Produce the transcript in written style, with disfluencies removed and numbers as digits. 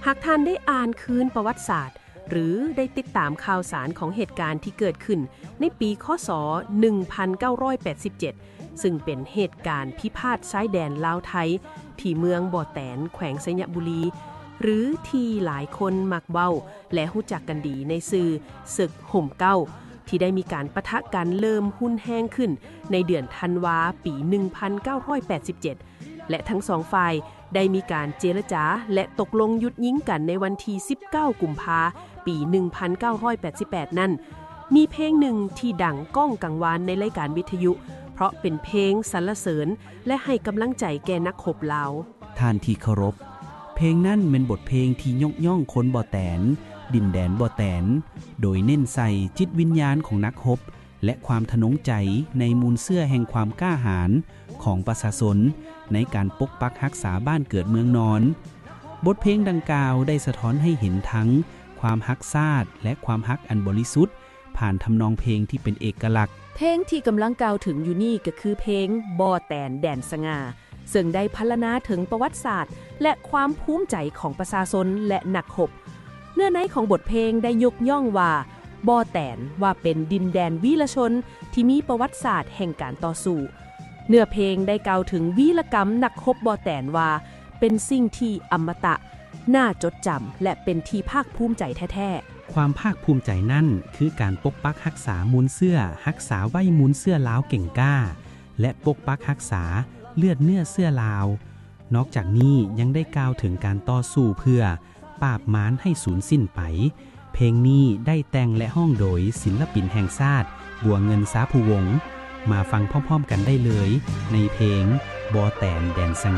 หากท่านได้อ่านคืนประวัติศาสตร์หรือได้ติดตามข่าวสารของเหตุการณ์ที่เกิดขึ้นในปีค.ศ. 1987ซึ่งเป็นเหตุการณ์พิพาทชายแดนลาวไทยที่เมืองบ่อแตนแขวงสัญบุรีหรือที่หลายคนมักเว้าและรู้จักกันดีในชื่อศึกห่มเก้าที่ได้มีการปะทะกันเริ่มหุ้นแห้งขึ้นในเดือนธันวาปี 1987 และทั้งสองฝ่ายได้มีการเจรจาและตกลงหยุดยิงกันในวันที่ 19 กุมภาพันธ์ ปี 1988 นั้นมีเพลงหนึ่งที่ดังก้องกังวานในรายการวิทยุเพราะเป็นเพลงสรรเสริญและให้กำลังใจแก่นักรบลาวท่านที่เคารพเพลงนั้นเป็นบทเพลงที่ยกย่องคนบ่อแตนดินแดนบ่อแตนโดยเน้นใส่จิตวิญญาณของนักรบและความทะนงใจในมูลเสื้อแห่งความกล้าหาญของประชาชนในการปกปักรักษาบ้านเกิดเมืองนอนบทเพลงดังกล่าวได้สะท้อนให้เห็นทั้งความรักชาติและความรักอันบริสุทธิ์ผ่านทำนองเพลงที่เป็นเอกลักษณ์เพลงที่กำลังกล่าวถึงอยู่นี่ก็คือเพลงบ่อแตนแดนสง่าซึ่งได้พรรณนาถึงประวัติศาสตร์และความภูมิใจของประชาชนและนักรบเนื้อในของบทเพลงได้ยกย่องว่าบ่อแตนว่าเป็นดินแดนวีรชนที่มีประวัติศาสตร์แห่งการต่อสู้เนื้อเพลงได้กล่าวถึงวีรกรรมนักรบบ่อแตนว่าเป็นสิ่งที่อมตะน่าจดจำและเป็นที่ภาคภูมิใจแท้ๆความภาคภูมิใจนั่นคือการปกปักรักษามูลเสื้อรักษาไว้มูลเสื้อลาวเก่งกล้าและปกปักรักษาเลือดเนื้อเสื้อลาวนอกจากนี้ยังได้กล่าวถึงการต่อสู้เพื่อปราบมารให้สูญสิ้นไปเพลงนี้ได้แต่งและห้องโดยศิลปินแห่งชาติบัวเงินสาภูวงศ์มาฟังพร้อมๆกันได้เลยในเพลงบ่อแตนแดนสง่า